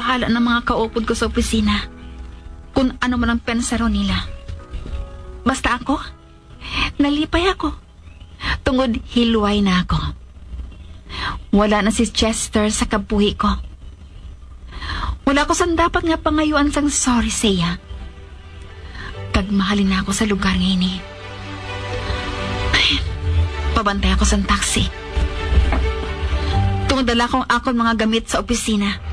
bahala ng mga kaupod ko sa opisina kung ano man ang pensaro nila. Basta ako, nalipay ako. Tungod hilway na ako. Wala na si Chester sa kabuhi ko. Wala ko sang dapat nga pangayuan sang sorry siya. Kag mahalin na ako sa lugar ngayon eh. Pabantay ako sa taxi. Tungdala kong akong mga gamit sa opisina.